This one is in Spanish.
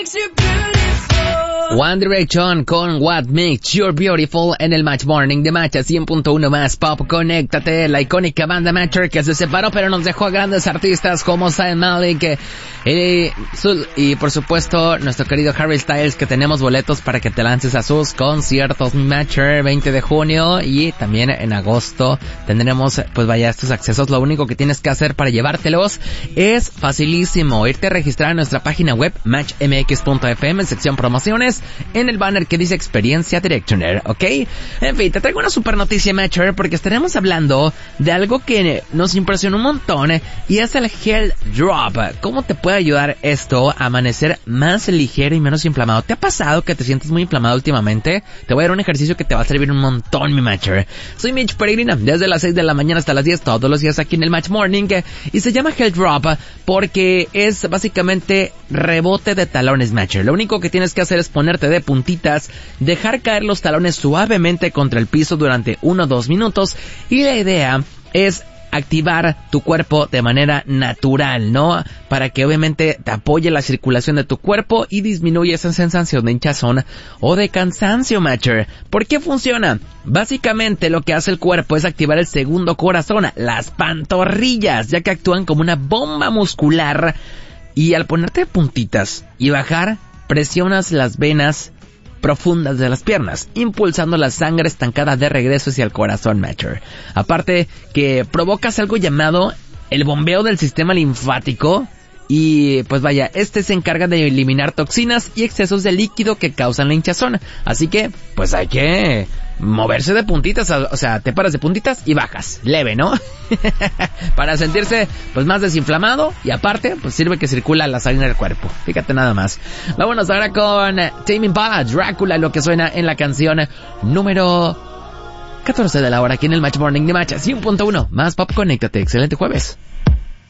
One Direction con What Makes You Beautiful en el Match Morning de Match a 100.1 más Pop. Conéctate, la icónica banda Matcher que se separó pero nos dejó a grandes artistas como Zayn Malik y por supuesto nuestro querido Harry Styles, que tenemos boletos para que te lances a sus conciertos Matcher 20 de junio y también en agosto tendremos pues vaya estos accesos. Lo único que tienes que hacer para llevártelos es facilísimo, irte a registrar en nuestra página web matchmx.fm en sección promociones, en el banner que dice Experiencia Directioner, ¿ok? En fin, te traigo una super noticia, Matcher, porque estaremos hablando de algo que nos impresionó un montón y es el Gel Drop. ¿Cómo te puede ayudar esto a amanecer más ligero y menos inflamado? ¿Te ha pasado que te sientes muy inflamado últimamente? Te voy a dar un ejercicio que te va a servir un montón, mi Matcher. Soy Mitch Peregrina, desde las 6 de la mañana hasta las 10, todos los días aquí en el Match Morning, y se llama Gel Drop porque es básicamente rebote de talones, Matcher. Lo único que tienes que hacer es ponerte de puntitas, dejar caer los talones suavemente contra el piso durante 1 o 2 minutos y la idea es activar tu cuerpo de manera natural, ¿no? Para que obviamente te apoye la circulación de tu cuerpo y disminuya esa sensación de hinchazón o de cansancio, Matcher. ¿Por qué funciona? Básicamente lo que hace el cuerpo es activar el segundo corazón, las pantorrillas, ya que actúan como una bomba muscular, y al ponerte de puntitas y bajar, presionas las venas profundas de las piernas, impulsando la sangre estancada de regreso hacia el corazón, Matcher. Aparte que provocas algo llamado el bombeo del sistema linfático y pues vaya, este se encarga de eliminar toxinas y excesos de líquido que causan la hinchazón. Así que pues hay que moverse de puntitas, o sea, te paras de puntitas y bajas, leve, ¿no? Para sentirse pues más desinflamado y aparte pues sirve que circula la sangre del cuerpo. Fíjate nada más. Vámonos ahora con Tame Impala, Drácula, lo que suena en la canción número 14 de la hora aquí en el Match Morning de Match 100.1 más Pop. Conéctate, excelente jueves.